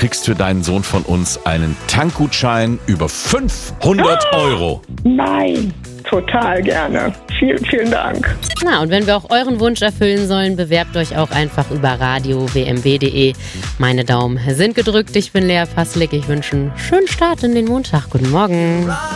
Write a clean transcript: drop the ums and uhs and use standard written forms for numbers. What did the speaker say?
kriegst für deinen Sohn von uns einen Tankgutschein über 500 Euro. Nein, total gerne. Vielen, vielen Dank. Na, und wenn wir auch euren Wunsch erfüllen sollen, bewerbt euch auch einfach über radio-wmw.de. Meine Daumen sind gedrückt. Ich bin Lea Passlik. Ich wünsche einen schönen Start in den Montag. Guten Morgen.